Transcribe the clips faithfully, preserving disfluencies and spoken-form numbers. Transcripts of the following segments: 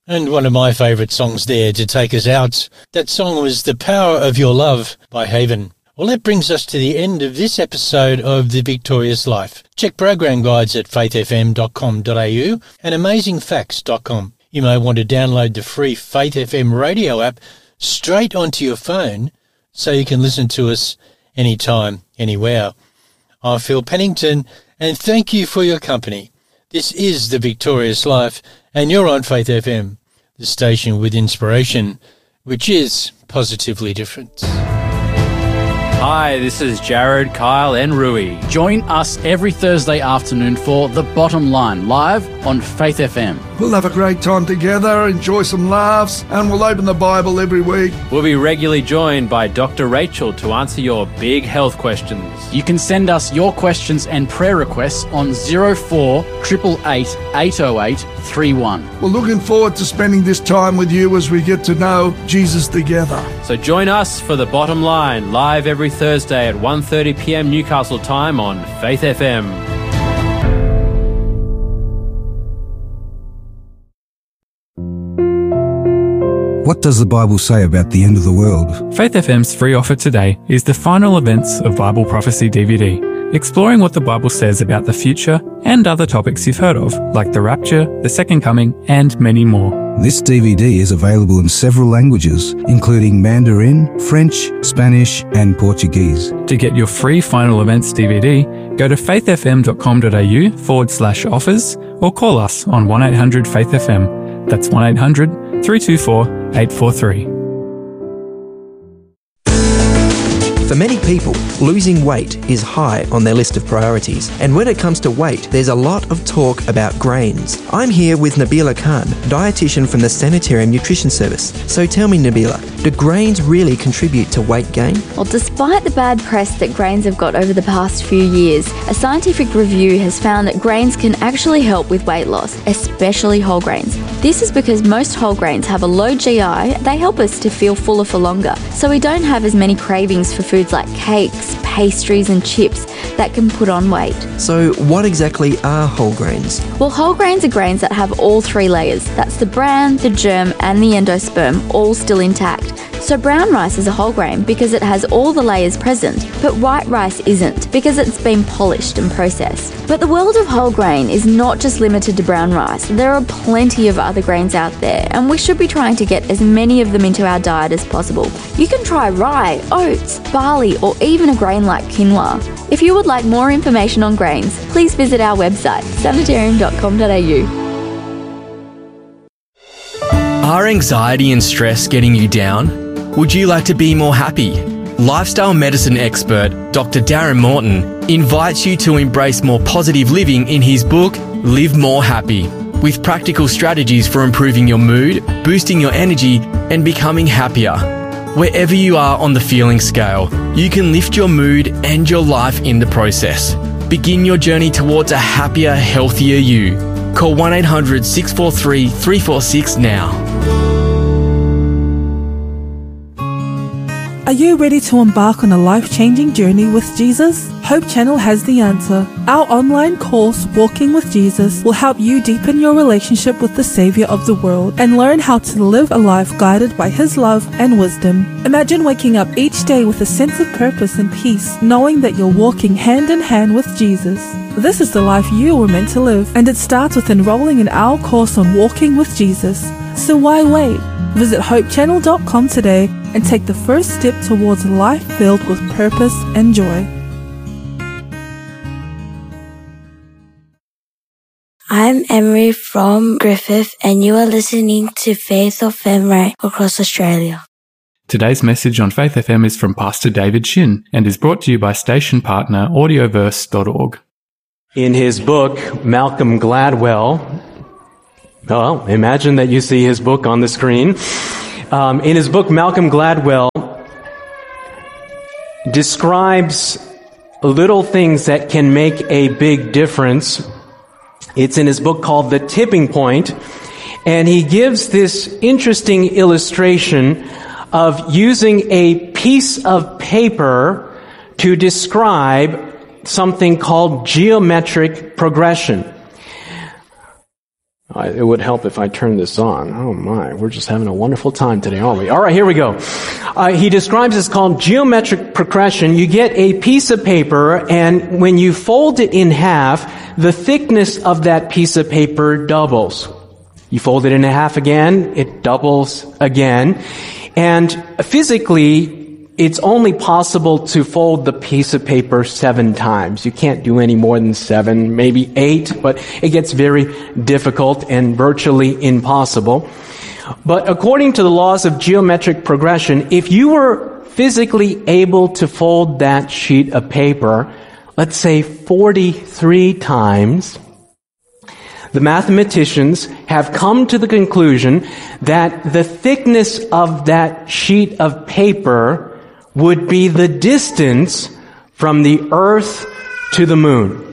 And one of my favourite songs there to take us out, that song was The Power of Your Love by Haven. Well, that brings us to the end of this episode of The Victorious Life. Check program guides at faith f m dot com dot a u and amazing facts dot com. You may want to download the free Faith F M radio app straight onto your phone so you can listen to us anytime, anywhere. I'm Phil Pennington, and thank you for your company. This is The Victorious Life, and you're on Faith F M, the station with inspiration, which is positively different. Hi, this is Jared, Kyle and Rui. Join us every Thursday afternoon for The Bottom Line, live on Faith F M. We'll have a great time together, enjoy some laughs, and we'll open the Bible every week. We'll be regularly joined by Doctor Rachel to answer your big health questions. You can send us your questions and prayer requests on zero four eight eight eight, eight oh eight three one. We're looking forward to spending this time with you as we get to know Jesus together. So join us for The Bottom Line, live every Thursday at one thirty p m Newcastle time on Faith F M. What does the Bible say about the end of the world? Faith F M's free offer today is the final events of Bible Prophecy D V D, exploring what the Bible says about the future and other topics you've heard of, like the rapture, the second coming, and many more. This D V D is available in several languages, including Mandarin, French, Spanish, and Portuguese. To get your free final events D V D, go to faith f m dot com dot a u forward slash offers or call us on one eight hundred faith F M. That's one eight hundred three two four eight four three. For many people, losing weight is high on their list of priorities. And when it comes to weight, there's a lot of talk about grains. I'm here with Nabila Khan, dietitian from the Sanitarium Nutrition Service. So tell me, Nabila, do grains really contribute to weight gain? Well, despite the bad press that grains have got over the past few years, a scientific review has found that grains can actually help with weight loss, especially whole grains. This is because most whole grains have a low G I. They help us to feel fuller for longer, so we don't have as many cravings for food like cakes, pastries and chips that can put on weight. So what exactly are whole grains? Well, whole grains are grains that have all three layers. That's the bran, the germ and the endosperm all still intact. So brown rice is a whole grain because it has all the layers present, but white rice isn't because it's been polished and processed. But the world of whole grain is not just limited to brown rice. There are plenty of other grains out there, and we should be trying to get as many of them into our diet as possible. You can try rye, oats, barley, or even a grain like quinoa. If you would like more information on grains, please visit our website, sanitarium dot com dot a u. Are anxiety and stress getting you down? Would you like to be more happy? Lifestyle medicine expert Doctor Darren Morton invites you to embrace more positive living in his book, Live More Happy, with practical strategies for improving your mood, boosting your energy, and becoming happier. Wherever you are on the feeling scale, you can lift your mood and your life in the process. Begin your journey towards a happier, healthier you. Call one eight hundred six four three three four six now. Are you ready to embark on a life-changing journey with Jesus? Hope Channel has the answer. Our online course, Walking with Jesus, will help you deepen your relationship with the Savior of the world and learn how to live a life guided by His love and wisdom. Imagine waking up each day with a sense of purpose and peace, knowing that you're walking hand in hand with Jesus. This is the life you were meant to live, and it starts with enrolling in our course on Walking with Jesus. So why wait? Visit hope channel dot com today and take the first step towards a life filled with purpose and joy. I'm Emery from Griffith, and you are listening to Faith F M right across Australia. Today's message on Faith F M is from Pastor David Shin and is brought to you by station partner audioverse dot org. In his book, Malcolm Gladwell, well, imagine that you see his book on the screen. Um, in his book, Malcolm Gladwell describes little things that can make a big difference. It's in his book called The Tipping Point, and he gives this interesting illustration of using a piece of paper to describe something called geometric progression. Uh, it would help if I turned this on. Oh my, we're just having a wonderful time today, aren't we? All right, here we go. Uh, he describes it's called geometric progression. You get a piece of paper, and when you fold it in half, the thickness of that piece of paper doubles. You fold it in half again, it doubles again. And physically, it's only possible to fold the piece of paper seven times. You can't do any more than seven, maybe eight, but it gets very difficult and virtually impossible. But according to the laws of geometric progression, if you were physically able to fold that sheet of paper, let's say forty-three times, the mathematicians have come to the conclusion that the thickness of that sheet of paper would be the distance from the earth to the moon.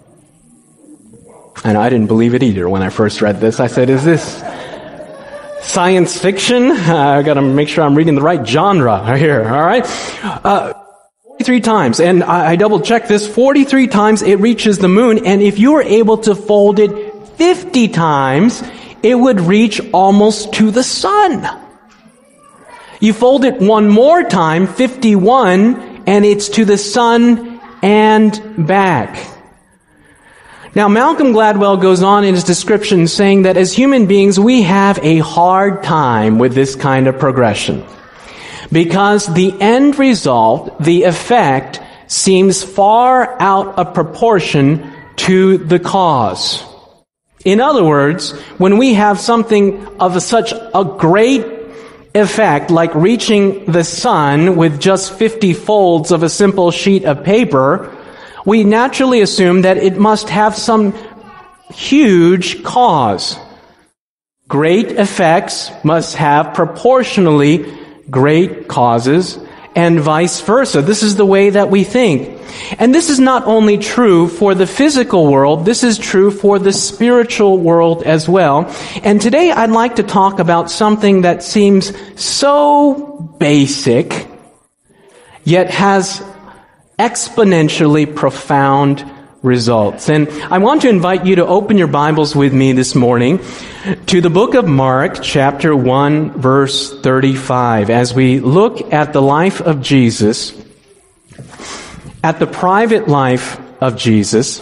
And I didn't believe it either when I first read this. I said, is this science fiction? Uh, I gotta make sure I'm reading the right genre here, alright? Uh, forty-three times, and I, I double checked this, forty-three times it reaches the moon, and if you were able to fold it fifty times, it would reach almost to the sun. You fold it one more time, fifty-one, and it's to the sun and back. Now, Malcolm Gladwell goes on in his description saying that as human beings, we have a hard time with this kind of progression, because the end result, the effect, seems far out of proportion to the cause. In other words, when we have something of a, such a great effect, like reaching the sun with just fifty folds of a simple sheet of paper, we naturally assume that it must have some huge cause. Great effects must have proportionally great causes, and vice versa. This is the way that we think. And this is not only true for the physical world, this is true for the spiritual world as well. And today I'd like to talk about something that seems so basic, yet has exponentially profound results. And I want to invite you to open your Bibles with me this morning to the book of Mark, chapter one, verse thirty-five, as we look at the life of Jesus, at the private life of Jesus,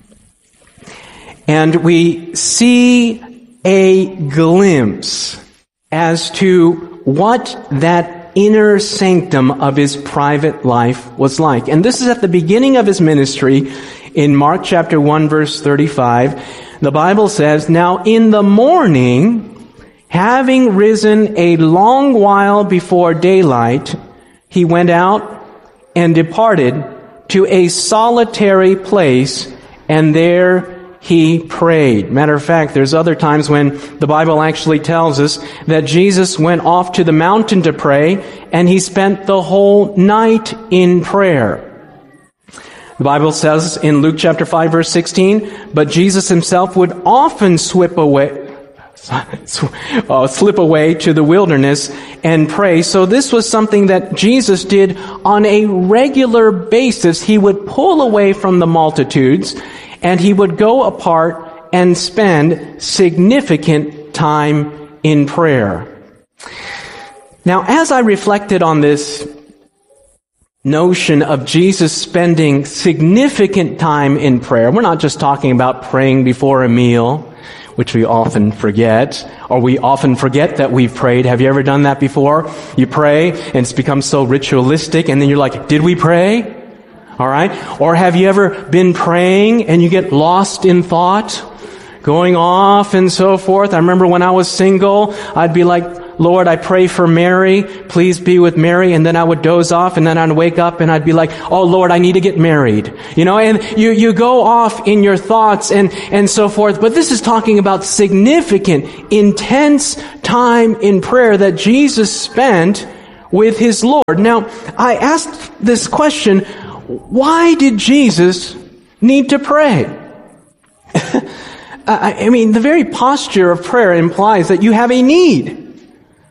and we see a glimpse as to what that inner sanctum of his private life was like. And this is at the beginning of his ministry. In Mark chapter one, verse thirty-five, the Bible says, "Now in the morning, having risen a long while before daylight, he went out and departed to a solitary place, and there he prayed." Matter of fact, there's other times when the Bible actually tells us that Jesus went off to the mountain to pray, and he spent the whole night in prayer. The Bible says in Luke chapter five, verse sixteen, "But Jesus himself would often slip away, uh, slip away to the wilderness and pray." So this was something that Jesus did on a regular basis. He would pull away from the multitudes, and he would go apart and spend significant time in prayer. Now, as I reflected on this notion of Jesus spending significant time in prayer, we're not just talking about praying before a meal, which we often forget, or we often forget that we've prayed. Have you ever done that before? You pray, and it's become so ritualistic, and then you're like, did we pray? All right? Or have you ever been praying, and you get lost in thought, going off and so forth? I remember when I was single, I'd be like, "Lord, I pray for Mary. Please be with Mary." And then I would doze off, and then I'd wake up and I'd be like, "Oh Lord, I need to get married." You know, and you, you go off in your thoughts and, and so forth. But this is talking about significant, intense time in prayer that Jesus spent with his Lord. Now, I asked this question, why did Jesus need to pray? I mean, the very posture of prayer implies that you have a need.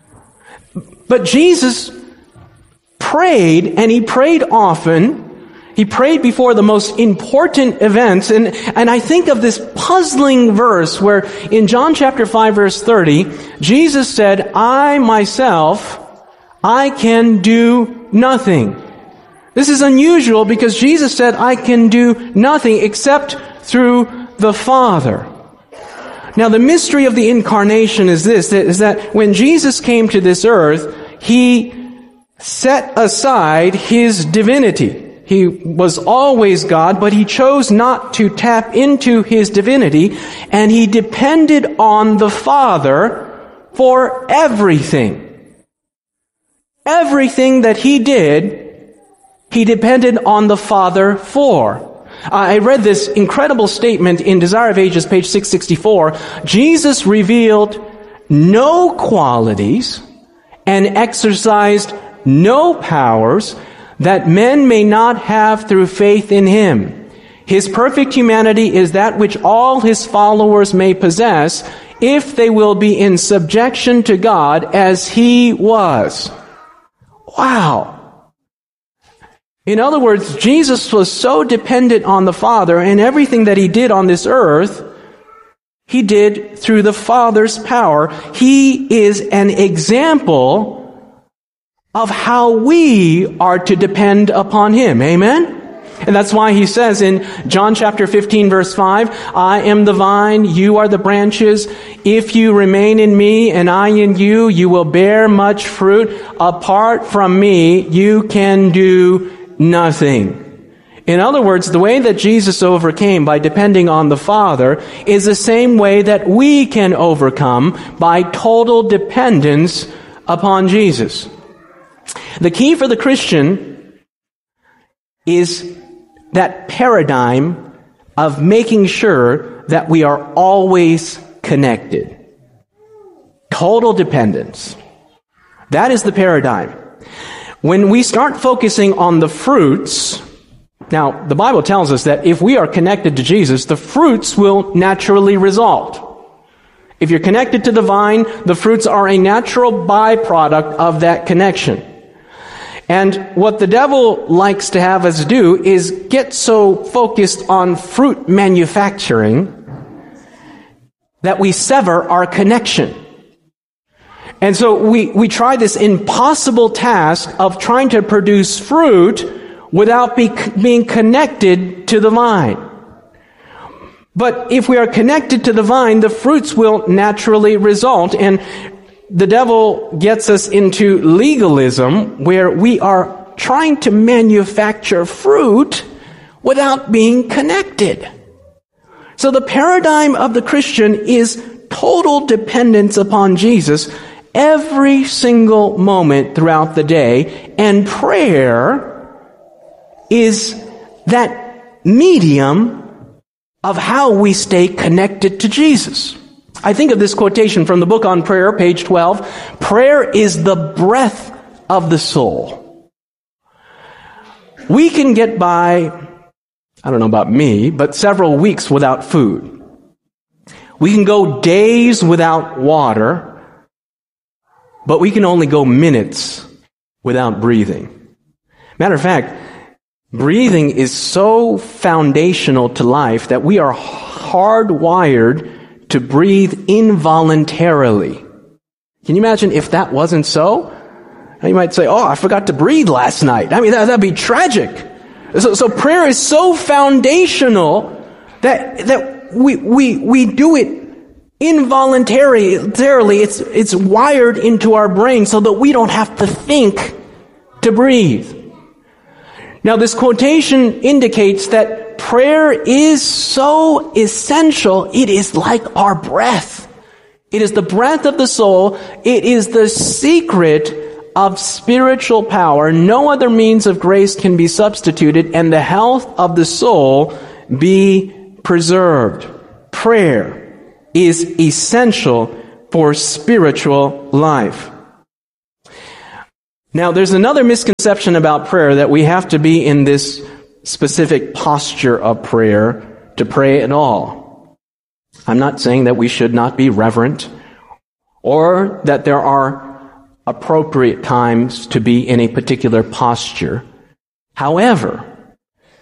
But Jesus prayed, and he prayed often, He prayed before the most important events. And, and I think of this puzzling verse where in John chapter five verse thirty, Jesus said, I myself, I can do nothing. This is unusual because Jesus said, I can do nothing except through the Father. Now the mystery of the incarnation is this, is that when Jesus came to this earth, He set aside His divinity. He was always God, but He chose not to tap into His divinity, and He depended on the Father for everything. Everything that He did, He depended on the Father for. I read this incredible statement in Desire of Ages, page six sixty-four. Jesus revealed no qualities and exercised no powers that men may not have through faith in Him. His perfect humanity is that which all His followers may possess if they will be in subjection to God as He was. Wow. In other words, Jesus was so dependent on the Father, and everything that He did on this earth, He did through the Father's power. He is an example of how we are to depend upon Him. Amen? And that's why He says in John chapter fifteen verse five, I am the vine, you are the branches. If you remain in me and I in you, you will bear much fruit. Apart from me, you can do nothing. In other words, the way that Jesus overcame by depending on the Father is the same way that we can overcome by total dependence upon Jesus. The key for the Christian is that paradigm of making sure that we are always connected. Total dependence. That is the paradigm. When we start focusing on the fruits, now the Bible tells us that if we are connected to Jesus, the fruits will naturally result. If you're connected to the vine, the fruits are a natural byproduct of that connection. And what the devil likes to have us do is get so focused on fruit manufacturing that we sever our connection. And so we, we try this impossible task of trying to produce fruit without be, being connected to the vine. But if we are connected to the vine, the fruits will naturally result. And the devil gets us into legalism where we are trying to manufacture fruit without being connected. So the paradigm of the Christian is total dependence upon Jesus every single moment throughout the day, and prayer is that medium of how we stay connected to Jesus. I think of this quotation from the book on prayer, page twelve. Prayer is the breath of the soul. We can get by, I don't know about me, but several weeks without food. We can go days without water, but we can only go minutes without breathing. Matter of fact, breathing is so foundational to life that we are hardwired to breathe involuntarily. Can you imagine if that wasn't so? You might say, oh, I forgot to breathe last night. I mean, that, that'd be tragic. So, so prayer is so foundational that, that we, we, we do it involuntarily. It's, it's wired into our brain so that we don't have to think to breathe. Now, this quotation indicates that prayer is so essential, it is like our breath. It is the breath of the soul. It is the secret of spiritual power. No other means of grace can be substituted, and the health of the soul be preserved. Prayer is essential for spiritual life. Now, there's another misconception about prayer, that we have to be in this specific posture of prayer to pray at all. I'm not saying that we should not be reverent or that there are appropriate times to be in a particular posture. However,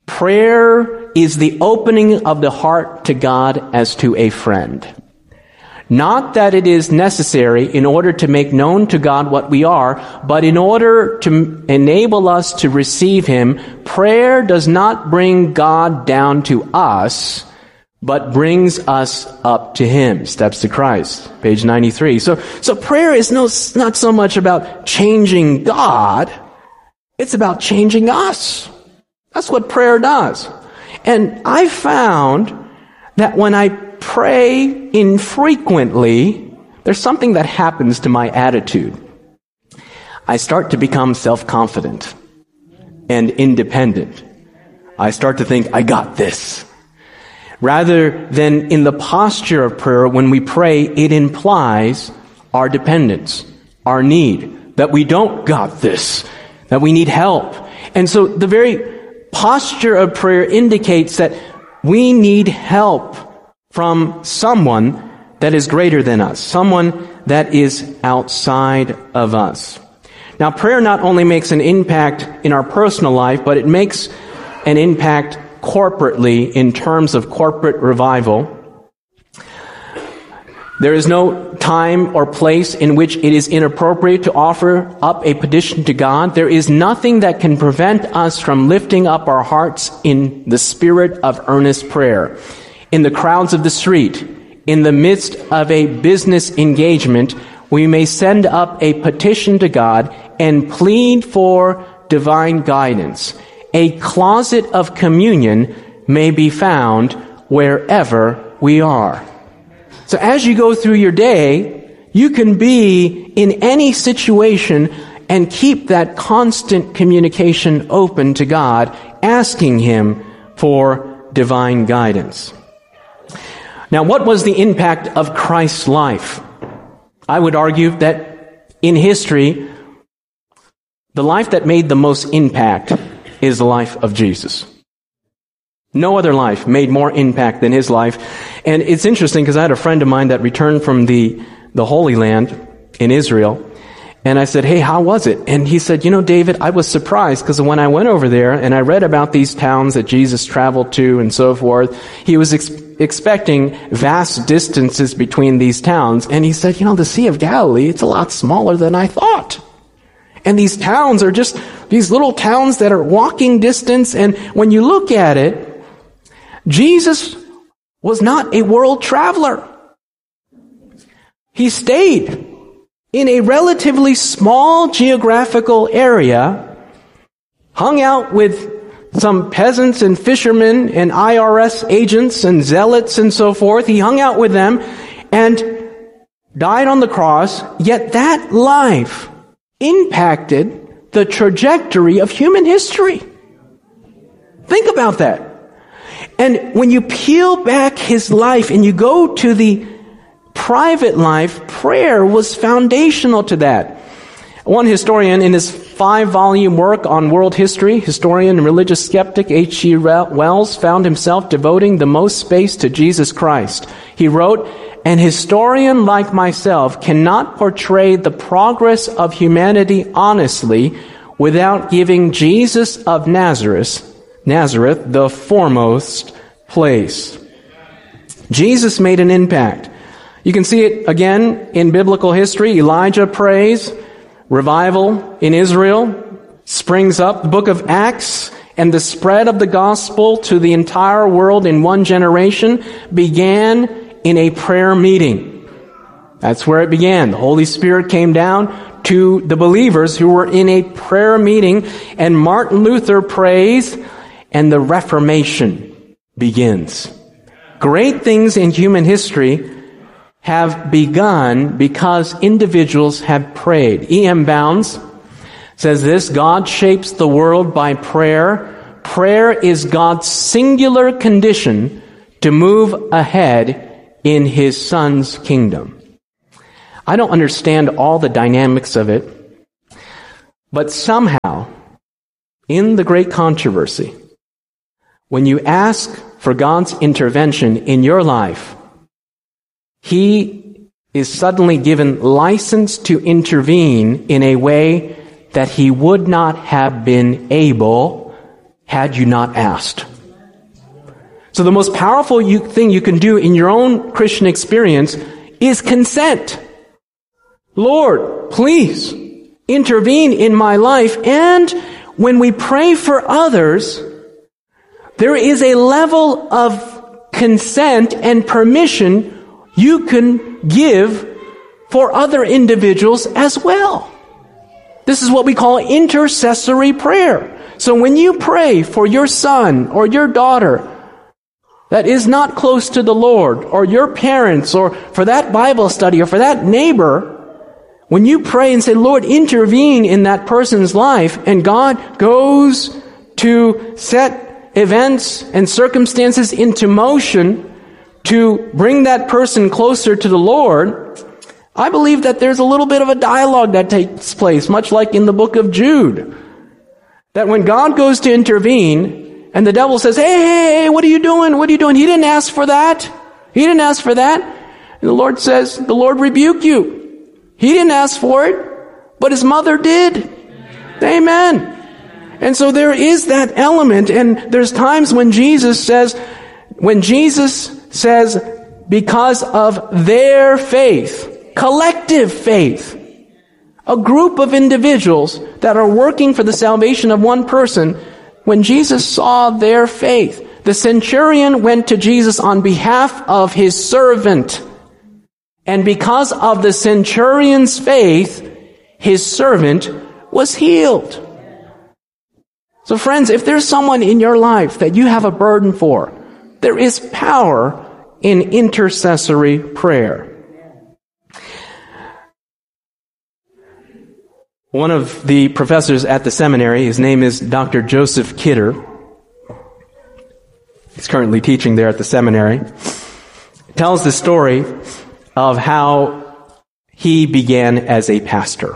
Prayer is the opening of the heart to God as to a friend. Not that it is necessary in order to make known to God what we are, but in order to enable us to receive Him. Prayer does not bring God down to us, but brings us up to Him. Steps to Christ, page ninety-three. So, so prayer is no, not so much about changing God. It's about changing us. That's what prayer does. And I found that when I pray infrequently, there's something that happens to my attitude. I start to become self-confident and independent. I start to think, I got this. Rather than in the posture of prayer, when we pray, it implies our dependence, our need, that we don't got this, that we need help. And so the very posture of prayer indicates that we need help from someone that is greater than us, someone that is outside of us. Now, prayer not only makes an impact in our personal life, but it makes an impact corporately in terms of corporate revival. There is no time or place in which it is inappropriate to offer up a petition to God. There is nothing that can prevent us from lifting up our hearts in the spirit of earnest prayer. In the crowds of the street, in the midst of a business engagement, we may send up a petition to God and plead for divine guidance. A closet of communion may be found wherever we are. So as you go through your day, you can be in any situation and keep that constant communication open to God, asking Him for divine guidance. Now, what was the impact of Christ's life? I would argue that in history, the life that made the most impact is the life of Jesus. No other life made more impact than His life. And it's interesting because I had a friend of mine that returned from the, the Holy Land in Israel. And I said, hey, how was it? And he said, you know, David, I was surprised because when I went over there and I read about these towns that Jesus traveled to and so forth, he was ex- expecting vast distances between these towns. And he said, you know, the Sea of Galilee, it's a lot smaller than I thought. And these towns are just these little towns that are walking distance. And when you look at it, Jesus was not a world traveler. He stayed in a relatively small geographical area, hung out with some peasants and fishermen and I R S agents and zealots and so forth. He hung out with them and died on the cross, yet that life impacted the trajectory of human history. Think about that. And when you peel back His life and you go to the private life, prayer was foundational to that. One historian in his five-volume work on world history, historian and religious skeptic H G Wells, found himself devoting the most space to Jesus Christ. He wrote, "An historian like myself cannot portray the progress of humanity honestly without giving Jesus of Nazareth, Nazareth the foremost place." Jesus made an impact. You can see it again in biblical history. Elijah prays. Revival in Israel springs up. The book of Acts and the spread of the gospel to the entire world in one generation began in a prayer meeting. That's where it began. The Holy Spirit came down to the believers who were in a prayer meeting, and Martin Luther prays, and the Reformation begins. Great things in human history have begun because individuals have prayed. E M Bounds says this: God shapes the world by prayer. Prayer is God's singular condition to move ahead in His Son's kingdom. I don't understand all the dynamics of it, but somehow, in the great controversy, when you ask for God's intervention in your life, He is suddenly given license to intervene in a way that He would not have been able had you not asked. So the most powerful you, thing you can do in your own Christian experience is consent. Lord, please intervene in my life. And when we pray for others, there is a level of consent and permission you can give for other individuals as well. This is what we call intercessory prayer. So when you pray for your son or your daughter that is not close to the Lord, or your parents, or for that Bible study, or for that neighbor, when you pray and say, Lord, intervene in that person's life, and God goes to set events and circumstances into motion to bring that person closer to the Lord, I believe that there's a little bit of a dialogue that takes place, much like in the book of Jude. That when God goes to intervene, and the devil says, hey, hey, hey, what are you doing? What are you doing? He didn't ask for that. He didn't ask for that. And the Lord says, the Lord rebuke you. He didn't ask for it, but his mother did. Amen. And so there is that element, and there's times when Jesus says, when Jesus says, because of their faith, collective faith, a group of individuals that are working for the salvation of one person, when Jesus saw their faith, the centurion went to Jesus on behalf of his servant. And because of the centurion's faith, his servant was healed. So friends, if there's someone in your life that you have a burden for, there is power in intercessory prayer. One of the professors at the seminary, his name is Doctor Joseph Kidder. He's currently teaching there at the seminary. Tells the story of how he began as a pastor.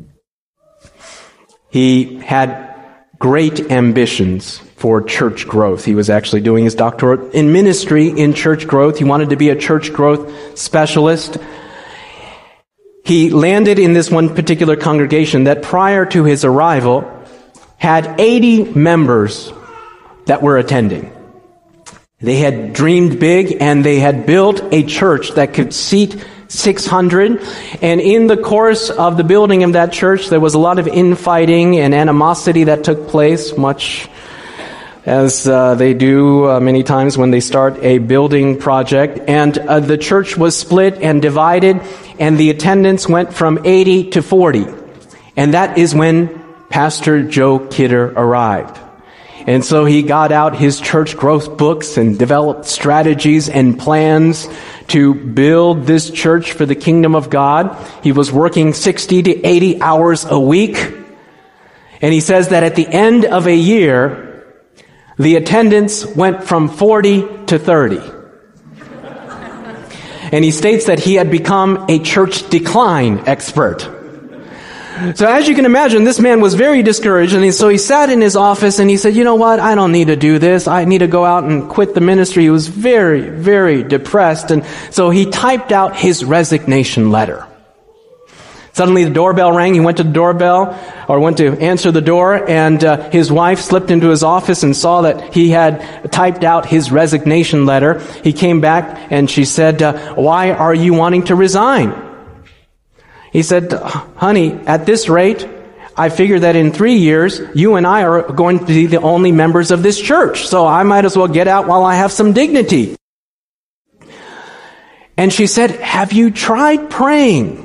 He had great ambitions for church growth. He was actually doing his doctorate in ministry in church growth. He wanted to be a church growth specialist. He landed in this one particular congregation that prior to his arrival had eighty members that were attending. They had dreamed big, and they had built a church that could seat six hundred. And in the course of the building of that church, there was a lot of infighting and animosity that took place, much as uh, they do uh, many times when they start a building project. And uh, the church was split and divided, and the attendance went from eighty to forty. And that is when Pastor Joe Kidder arrived. And so he got out his church growth books and developed strategies and plans to build this church for the kingdom of God. He was working sixty to eighty hours a week. And he says that at the end of a year, the attendance went from forty to thirty. And he states that he had become a church decline expert. So as you can imagine, this man was very discouraged, and he, so he sat in his office and he said, you know what, I don't need to do this. I need to go out and quit the ministry. He was very, very depressed, and so he typed out his resignation letter. Suddenly the doorbell rang. He went to the doorbell, or went to answer the door, and uh, his wife slipped into his office and saw that he had typed out his resignation letter. He came back and she said, uh, why are you wanting to resign? He said, honey, at this rate, I figure that in three years, you and I are going to be the only members of this church, so I might as well get out while I have some dignity. And she said, have you tried praying?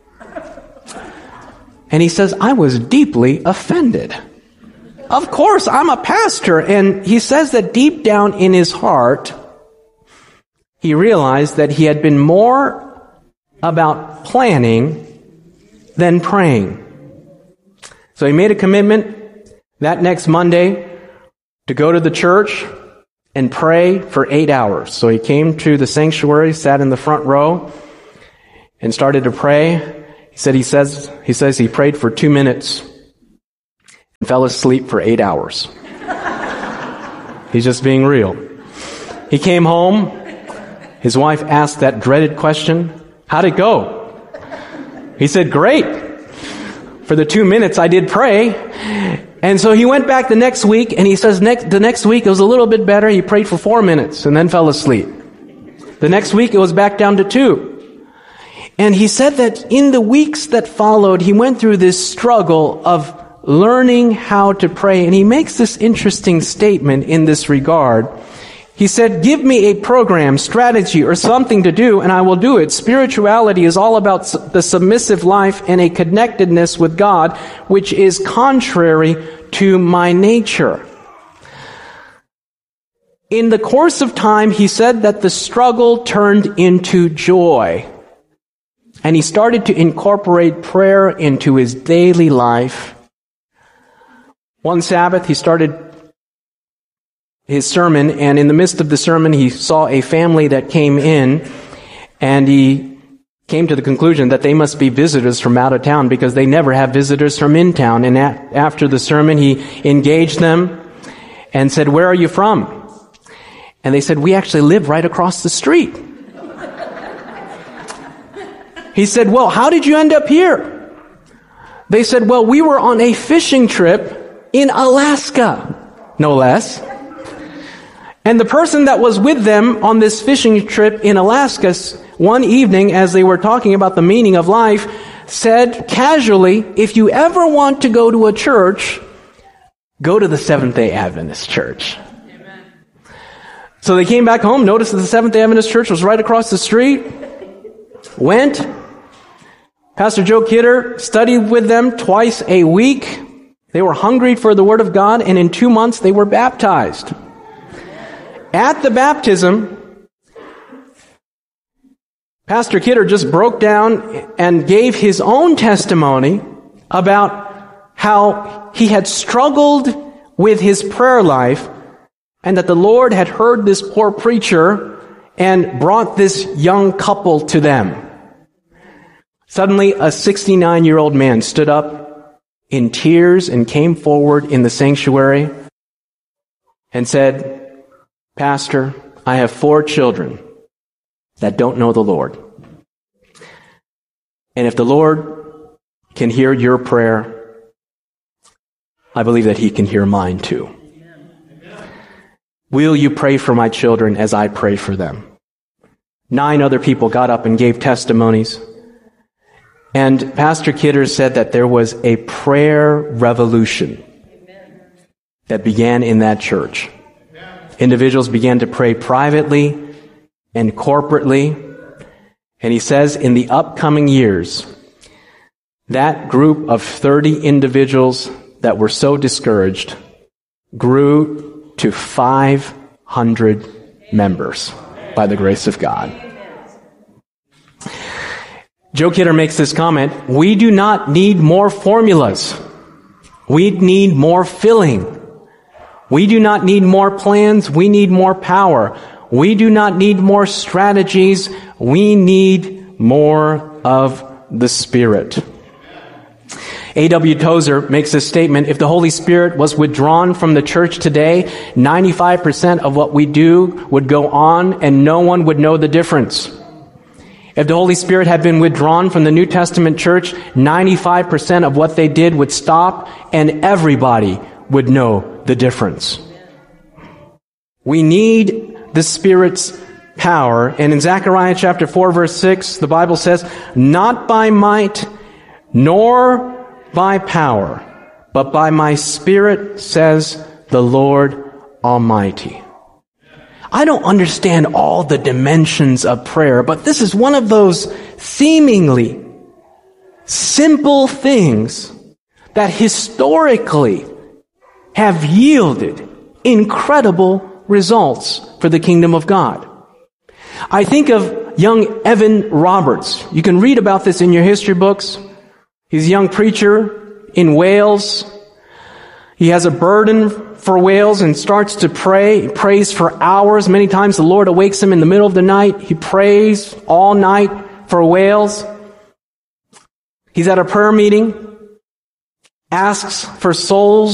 And he says, I was deeply offended. Of course, I'm a pastor. And he says that deep down in his heart, he realized that he had been more about planning than praying. So he made a commitment that next Monday to go to the church and pray for eight hours. So he came to the sanctuary, sat in the front row, and started to pray. He said he says he says he prayed for two minutes and fell asleep for eight hours. He's just being real. He came home. His wife asked that dreaded question, how'd it go? He said, great. For the two minutes I did pray. And so he went back the next week, and he says next, the next week it was a little bit better. He prayed for four minutes and then fell asleep. The next week it was back down to two. And he said that in the weeks that followed, he went through this struggle of learning how to pray. And he makes this interesting statement in this regard. He said, give me a program, strategy, or something to do, and I will do it. Spirituality is all about the submissive life and a connectedness with God, which is contrary to my nature. In the course of time, he said that the struggle turned into joy. And he started to incorporate prayer into his daily life. One Sabbath, he started his sermon, and in the midst of the sermon, he saw a family that came in, and he came to the conclusion that they must be visitors from out of town because they never have visitors from in town. And a- after the sermon, he engaged them and said, where are you from? And they said, we actually live right across the street. He said, well, how did you end up here? They said, well, we were on a fishing trip in Alaska, no less. And the person that was with them on this fishing trip in Alaska, one evening as they were talking about the meaning of life, said casually, if you ever want to go to a church, go to the Seventh-day Adventist Church. Amen. So they came back home, noticed that the Seventh-day Adventist Church was right across the street, went. Pastor Joe Kidder studied with them twice a week. They were hungry for the Word of God, and in two months they were baptized. At the baptism, Pastor Kidder just broke down and gave his own testimony about how he had struggled with his prayer life and that the Lord had heard this poor preacher and brought this young couple to them. Suddenly, a sixty-nine-year-old man stood up in tears and came forward in the sanctuary and said, Pastor, I have four children that don't know the Lord. And if the Lord can hear your prayer, I believe that He can hear mine too. Will you pray for my children as I pray for them? Nine other people got up and gave testimonies. And Pastor Kidder said that there was a prayer revolution that began in that church. Individuals began to pray privately and corporately. And he says in the upcoming years, that group of thirty individuals that were so discouraged grew to five hundred members by the grace of God. Joe Kidder makes this comment, we do not need more formulas. We need more filling. We do not need more plans. We need more power. We do not need more strategies. We need more of the Spirit. A W Tozer makes this statement, if the Holy Spirit was withdrawn from the church today, ninety-five percent of what we do would go on and no one would know the difference. If the Holy Spirit had been withdrawn from the New Testament church, ninety-five percent of what they did would stop and everybody would know the difference. We need the Spirit's power. And in Zechariah chapter four, verse six, the Bible says, not by might nor by power, but by my Spirit, says the Lord Almighty. I don't understand all the dimensions of prayer, but this is one of those seemingly simple things that historically have yielded incredible results for the kingdom of God. I think of young Evan Roberts. You can read about this in your history books. He's a young preacher in Wales. He has a burden for Wales and starts to pray. He prays for hours. Many times the Lord awakes him in the middle of the night. He prays all night for Wales. He's at a prayer meeting, asks for souls